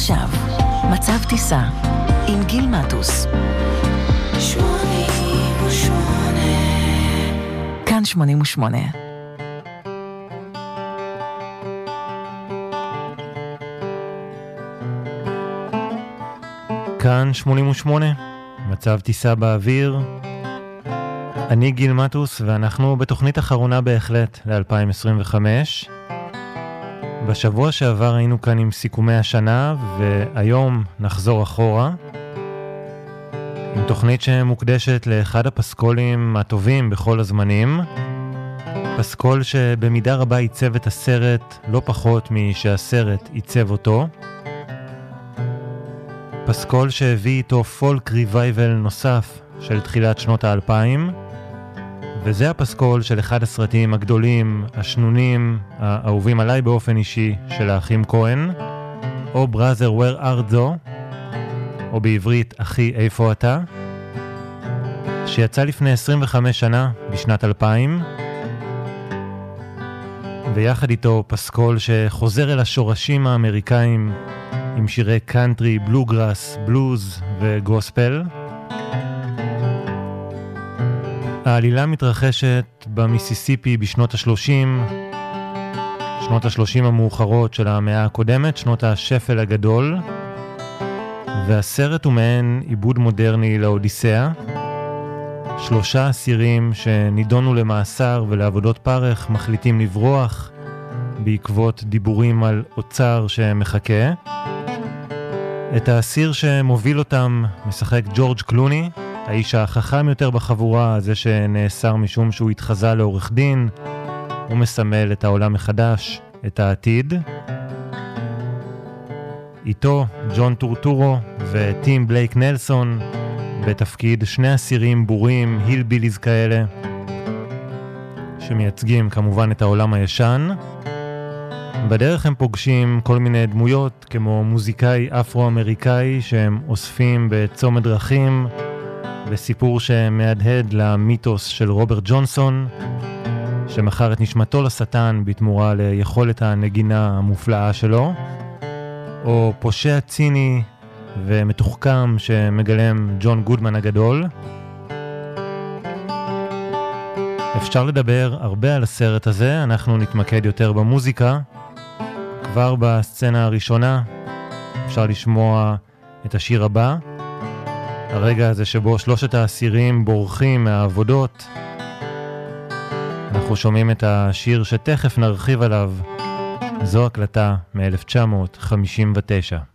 עכשיו, מצב טיסה עם גיל מטוס. 88 כאן 88. כאן 88, מצב טיסה באוויר. אני גיל מטוס ואנחנו בתוכנית אחרונה בהחלט ל-2025. בשבוע שעבר היינו כאן עם סיכומי השנה והיום נחזור אחורה עם תוכנית שמוקדשת לאחד הפסקולים הטובים בכל הזמנים. פסקול שבמידה רבה ייצב את הסרט לא פחות משהסרט ייצב אותו. פסקול שהביא איתו פולק ריווייבל נוסף של תחילת שנות ה-2000, וזה הפסקול של אחד הסרטים הגדולים, השנונים, האהובים עליי באופן אישי, של האחים כהן, או Brother Where Art Thou, או בעברית אחי איפה אתה, שיצא לפני 25 שנה, בשנת 2000, ויחד איתו פסקול שחוזר אל השורשים האמריקאים, עם שירי קאנטרי, בלוגראס, בלוז וגוספל. העלילה מתרחשת במיסיסיפי בשנות ה-30, שנות ה-30 המאוחרות של המאה הקודמת, שנות השפל הגדול, והסרט הוא מעין עיבוד מודרני לאודיסאה. 3 אסירים שנידונו למאסר ולעבודות פרך מחליטים לברוח בעקבות דיבורים על אוצר שמחכה. את האסיר שמוביל אותם משחק ג'ורג' קלוני, האיש החכם יותר בחבורה, זה שנאסר משום שהוא התחזה לעורך דין. הוא מסמל את העולם מחדש, את העתיד. איתו ג'ון טורטורו וטים בלייק נלסון בתפקיד 2 אסירים בורים, הילביליז כאלה, שמייצגים כמובן את העולם הישן. בדרך הם פוגשים כל מיני דמויות כמו מוזיקאי אפרו-אמריקאי שהם אוספים בצומת דרכים, בסיפור שמהדהד למיתוס של רוברט ג'ונסון, שמכר את נשמתו לשטן בתמורה ליכולת הנגינה המופלאה שלו, או פושע ציני ומתוחכם שמגלם ג'ון גודמן הגדול. אפשר לדבר הרבה על הסרט הזה, אנחנו נתמקד יותר במוזיקה. כבר בסצנה הראשונה אפשר לשמוע את השיר הבא, הרגע הזה שבו 3 האסירים בורחים מהעבודות. אנחנו שומעים את השיר שתכף נרחיב עליו, זו הקלטה מ-1959.